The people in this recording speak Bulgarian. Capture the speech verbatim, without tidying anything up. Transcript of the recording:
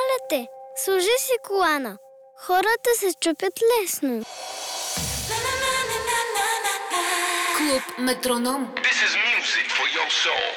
Моля те, служи си колана. Хората се чупят лесно. Клуб Метроном. This is music for your soul.